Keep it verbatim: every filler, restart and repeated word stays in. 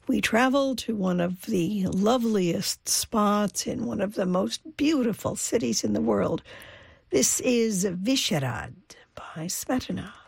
we travel to one of the loveliest spots in one of the most beautiful cities in the world. This is Vyšehrad by Smetana.